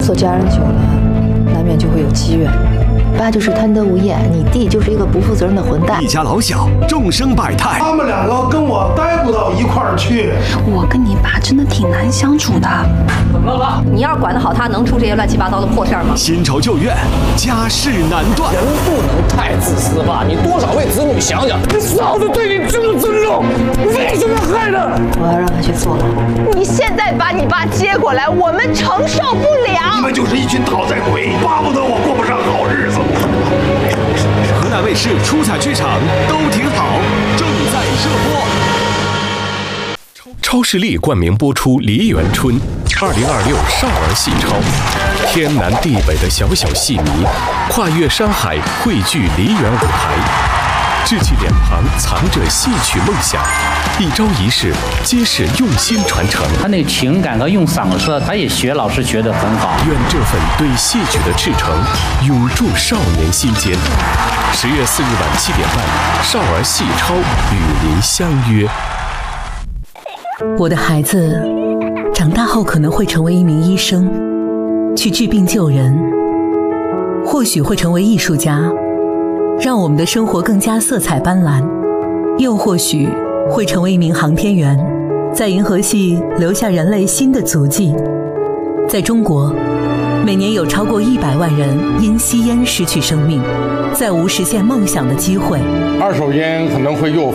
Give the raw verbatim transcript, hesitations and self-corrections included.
做家人久了，难免就会有积怨。爸就是贪得无厌，你弟就是一个不负责任的混蛋。 一家老小，众生百态。 他们两个跟我待不到一块儿去。 我跟你爸真的挺难相处的。 怎么了？你要是管得好他，能出这些乱七八糟的破事儿吗？ 新仇旧怨，家事难断。 人不能太自私吧？你多少为子女想想。你嫂子对你这么尊重，为什么害他？ 我要让他去坐牢。 你现在把你爸接过来，我们承受不了。 你们就是一群讨债鬼，巴不得我过不上好日子。 河南卫视出彩剧场都挺好，正在热播。 超视力冠名播出《梨园春》，二零二六少儿戏超，天南地北的小小戏迷，跨越山海汇聚梨园舞台。稚气脸庞藏着戏曲梦想，一招一式皆是用心传承。 他那情感和用嗓子，他也学老师学得很好。 愿这份对戏曲的赤诚永驻少年心间。十月四日晚七点半，少儿戏超与您相约。 我的孩子长大后可能会成为一名医生，去治病救人，或许会成为艺术家，让我们的生活更加色彩斑斓，又或许会成为一名航天员，在银河系留下人类新的足迹。在中国，每年有超过一百万人因吸烟失去生命，再无实现梦想的机会。 二手烟可能会诱